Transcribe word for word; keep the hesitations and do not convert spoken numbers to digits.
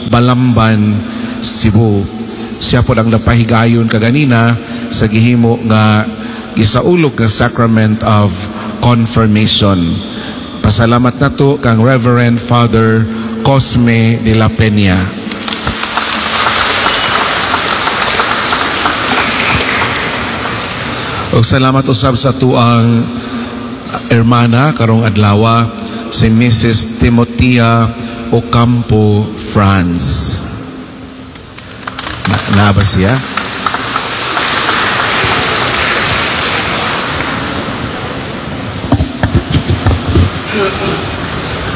Balamban, Cebu. Siya po ang napahigayon kaganina sa gihimo nga gisaulog nga Sacrament of Confirmation. Pasalamat na to kang Reverend Father Cosme de la Peña. O salamat usab sa tuang hermana karong adlaw si Missus Timotea Ocampo France. Na, na ba siya?